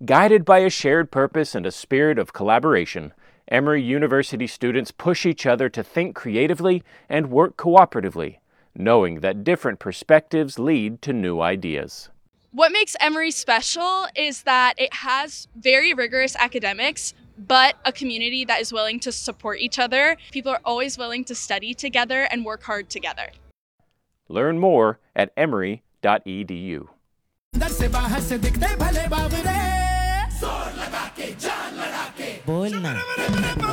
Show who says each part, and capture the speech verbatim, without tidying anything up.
Speaker 1: Guided by a shared purpose and a spirit of collaboration, Emory University students push each other to think creatively and work cooperatively, knowing that different perspectives lead to new ideas.
Speaker 2: What makes Emory special is that it has very rigorous academics, but a community that is willing to support each other. People are always willing to study together and work hard together.
Speaker 1: Learn more at emory dot e d u.
Speaker 3: बोलना